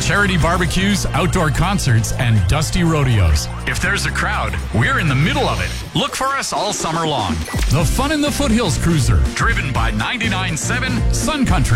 charity barbecues, outdoor concerts, and dusty rodeos. If there's a crowd, we're in the middle of it. Look for us all summer long. The Fun in the Foothills Cruiser, driven by 99.7 Sun Country.